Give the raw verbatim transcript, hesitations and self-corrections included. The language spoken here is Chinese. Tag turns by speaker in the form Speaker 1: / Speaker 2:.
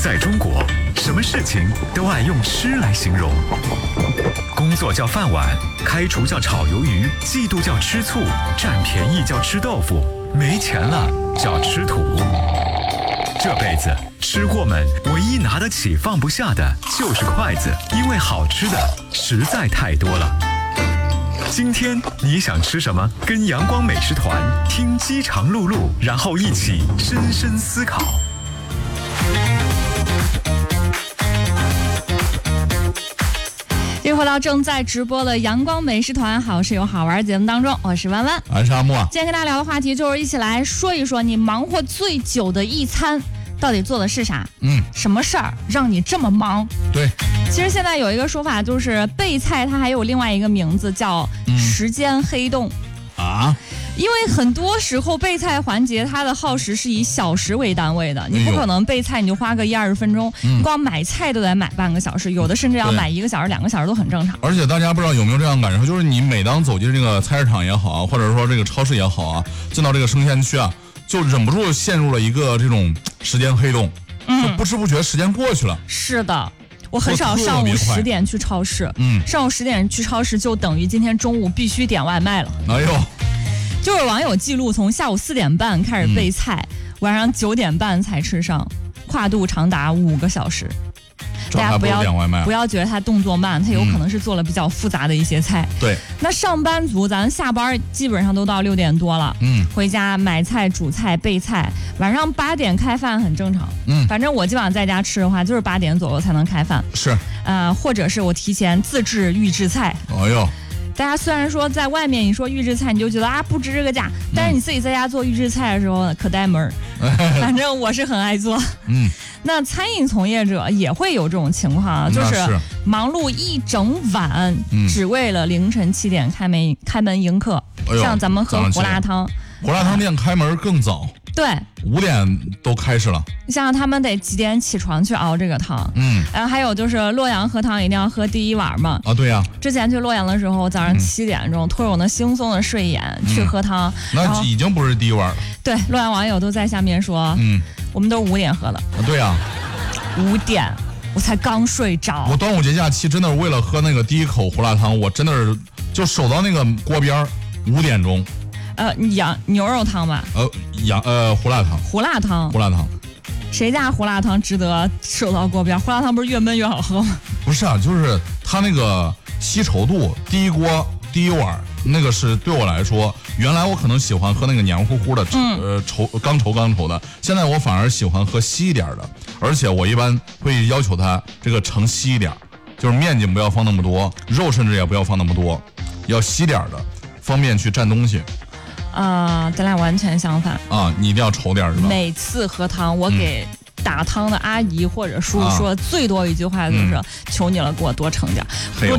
Speaker 1: 在中国，什么事情都爱用吃来形容。工作叫饭碗，开除叫炒鱿鱼，嫉妒叫吃醋，占便宜叫吃豆腐，没钱了叫吃土。这辈子吃货们唯一拿得起放不下的就是筷子，因为好吃的实在太多了。今天你想吃什么？跟阳光美食团听饥肠辘辘，然后一起深深思考。
Speaker 2: 继续回到正在直播的阳光美食团好室友好玩节目当中，我是弯弯，
Speaker 3: 我是阿木。
Speaker 2: 今天跟大家聊的话题就是一起来说一说你忙活最久的一餐到底做的是啥？嗯，什么事儿让你这么忙？
Speaker 3: 对，
Speaker 2: 其实现在有一个说法，就是备菜它还有另外一个名字叫时间黑洞、
Speaker 3: 嗯、啊。
Speaker 2: 因为很多时候备菜环节它的耗时是以小时为单位的，你不可能备菜你就花个一二十分钟、嗯、光买菜都得买半个小时，有的甚至要买一个小时两个小时都很正常。
Speaker 3: 而且大家不知道有没有这样感受，就是你每当走进这个菜市场也好啊，或者说这个超市也好啊，进到这个生鲜区啊，就忍不住陷入了一个这种时间黑洞、嗯、就不知不觉时间过去了。
Speaker 2: 是的，我很少上午十点去超市，嗯，上午十点去超市就等于今天中午必须点外卖了。
Speaker 3: 哎呦，
Speaker 2: 就是网友记录，从下午四点半开始备菜、嗯，晚上九点半才吃上，跨度长达五个小时。大家不要不要觉得他动作慢，他有可能是做了比较复杂的一些菜。
Speaker 3: 对、嗯，
Speaker 2: 那上班族咱下班基本上都到六点多了，嗯，回家买菜、煮菜、备菜，晚上八点开饭很正常。嗯，反正我基本上在家吃的话，就是八点左右才能开饭。
Speaker 3: 是，
Speaker 2: 呃，或者是我提前自制预制菜。
Speaker 3: 哎呦。
Speaker 2: 大家虽然说在外面你说预制菜你就觉得啊不值这个价，但是你自己在家做预制菜的时候可带门儿、嗯、反正我是很爱做。嗯，那餐饮从业者也会有这种情况，就是忙碌一整晚、嗯、只为了凌晨七点开门开门迎客、哎、像咱们喝胡辣汤，
Speaker 3: 胡辣汤店开门更早，
Speaker 2: 对，
Speaker 3: 五点都开始了。
Speaker 2: 像他们得几点起床去熬这个汤，嗯，然后还有就是洛阳喝汤一定要喝第一碗嘛。
Speaker 3: 啊，对呀、啊。
Speaker 2: 之前去洛阳的时候，早上七点钟，托着我那惺忪的睡眼、嗯、去喝汤，
Speaker 3: 那已经不是第一碗了。
Speaker 2: 对，洛阳网友都在下面说，嗯，我们都是五点喝的。
Speaker 3: 啊，对呀、啊。
Speaker 2: 五点，我才刚睡着。
Speaker 3: 我端午节假期真的是为了喝那个第一口胡辣汤，我真的是就守到那个锅边五点钟。
Speaker 2: 呃，羊牛肉汤吧？
Speaker 3: 呃，羊呃胡辣汤。
Speaker 2: 胡辣汤。
Speaker 3: 胡辣汤。
Speaker 2: 谁家胡辣汤值得守到锅边？胡辣汤不是越焖越好喝吗？
Speaker 3: 不是啊，就是它那个稀稠度，第一锅第一碗那个是对我来说，原来我可能喜欢喝那个黏糊糊的，嗯、呃稠刚稠刚稠的，现在我反而喜欢喝稀一点的，而且我一般会要求它这个盛稀一点，就是面筋不要放那么多，肉甚至也不要放那么多，要稀点的，方便去蘸东西。
Speaker 2: 啊、呃，咱俩完全相反
Speaker 3: 啊！你一定要稠点是吧？
Speaker 2: 每次喝汤，我给打汤的阿姨或者叔叔说最多一句话就是：“嗯、求你了，给我多盛点。”